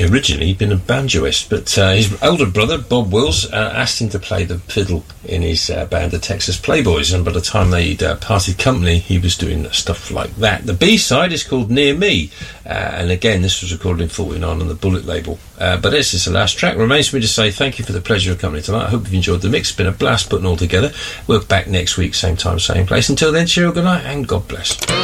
originally been a banjoist, but his older brother, Bob Wills, asked him to play the fiddle in his band, the Texas Playboys, and by the time they'd parted company, he was doing stuff like that. The B-side is called Near Me, and again, this was recorded in 49 on the Bullet label. But this is the last track. Remains for me to say thank you for the pleasure of company tonight. I hope you've enjoyed the mix. It's been a blast putting it all together. We're back next week, same time, same place. Until then, cheerio, good night, and God bless.